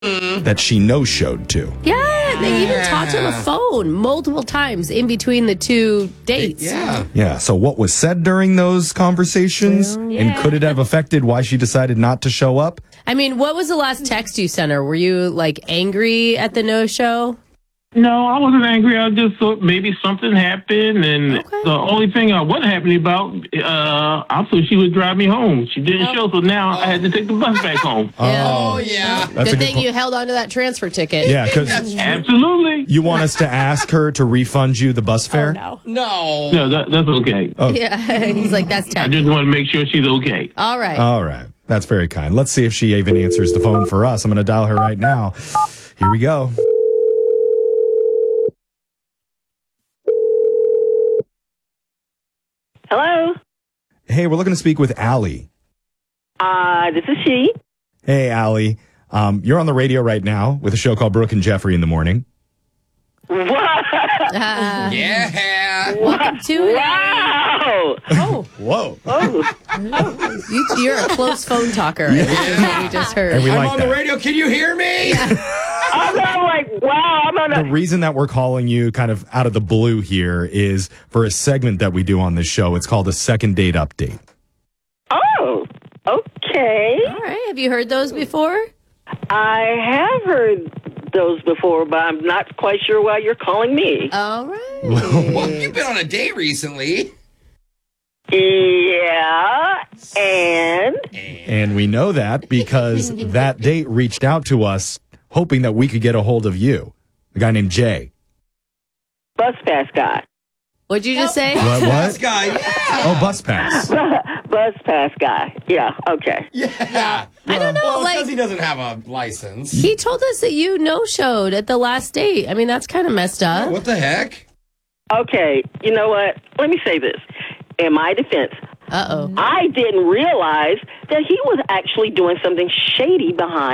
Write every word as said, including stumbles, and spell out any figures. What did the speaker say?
that she no-showed to. Yeah, they even talked on the phone multiple times in between the two dates. Yeah. Yeah, so what was said during those conversations, Well, and yeah. could it have affected why she decided not to show up? I mean, what was the last text you sent her? Were you, like, angry at the no-show? No, I wasn't angry. I just thought maybe something happened, and Okay. the only thing I wasn't happy about, uh, I thought she would drive me home. She didn't Oh. show, so now I had to take the bus back home. Oh, yeah. That's a Good thing po- you held on to that transfer ticket. Yeah, because Absolutely. you want us to ask her to refund you the bus fare? Oh, no. No. No, that, that's okay. Oh. Yeah, he's like, that's I technical. just want to make sure she's okay. All right. All right. That's very kind. Let's see if she even answers the phone for us. I'm going to dial her right now. Here we go. Hello. Hey, we're looking to speak with Allie. Uh, this is she. Hey, Allie. Um, you're on the radio right now with a show called Brooke and Jeffrey in the Morning. What? Uh, Yeah. welcome to it. Wow. Oh, Whoa. Oh, you, you're a close phone talker. I think is what we just heard. And we I'm like on that. the radio. Can you hear me? I'm not like, wow. I'm on The a. reason that we're calling you kind of out of the blue here is for a segment that we do on this show. It's called a second date update. Oh, okay. All right. Have you heard those before? I have heard those before, but I'm not quite sure why you're calling me. All right. Well, you've been on a date recently. Yeah, and And we know that because that date reached out to us hoping that we could get a hold of you, a guy named Jay. bus pass guy. What'd you just say? What? This What? guy, yeah. Oh, bus pass. Bus pass guy. Yeah, okay. Yeah. I don't know, Well, like- because he doesn't have a license. He told us that you no-showed at the last date. I mean, that's kind of messed up. What the heck? Okay, you know what? Let me say this. In my defense, Uh-oh. I didn't realize that he was actually doing something shady behind